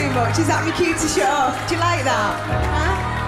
too much. Is that my cue to shut off? Do you like that? Huh?